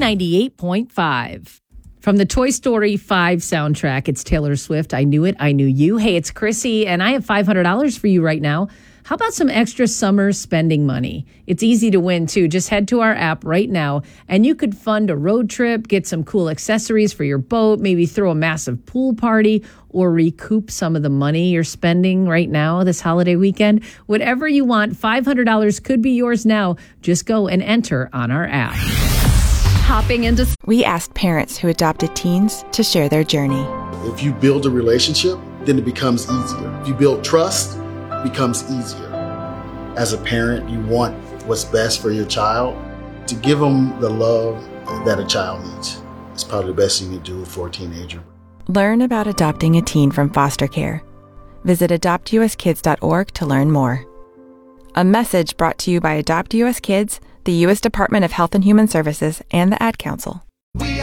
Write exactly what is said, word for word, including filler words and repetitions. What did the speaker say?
ninety-eight point five. From the Toy Story five soundtrack, it's Taylor Swift. I Knew It, I Knew You. Hey, it's Chrissy, and I have five hundred dollars for you right now. How about some extra summer spending money? It's easy to win, too. Just head to our app right now, and you could fund a road trip, get some cool accessories for your boat, maybe throw a massive pool party, or recoup some of the money you're spending right now this holiday weekend. Whatever you want, five hundred dollars could be yours now. Just go and enter on our app. Hopping into... We asked parents who adopted teens to share their journey. If you build a relationship, then it becomes easier. If you build trust, it becomes easier. As a parent, you want what's best for your child. To give them the love that a child needs. It's probably the best thing you can do for a teenager. Learn about adopting a teen from foster care. Visit adopt u s kids dot org to learn more. A message brought to you by Adopt U S Kids, the U S Department of Health and Human Services, and the Ad Council.